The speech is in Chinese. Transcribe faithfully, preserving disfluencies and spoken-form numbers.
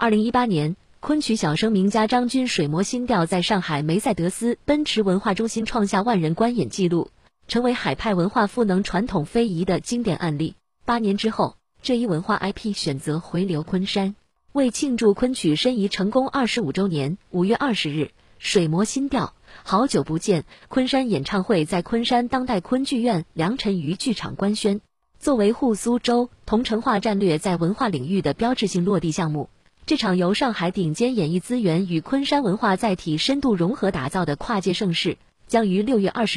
二零一八年，昆曲小生名家张军水磨新调在上海梅赛德斯奔驰文化中心创下万人观演纪录，成为海派文化赋能传统非遗的经典案例。八年之后，这一文化 I P 选择回流昆山，为庆祝昆曲申遗成功二十五周年，五月二十日，水磨新调，好久不见昆山演唱会在昆山当代昆剧院梁辰瑜剧场官宣。作为沪苏州同城化战略在文化领域的标志性落地项目，这场由上海顶尖演艺资源与昆山文化载体深度融合打造的跨界盛事，将于六月二十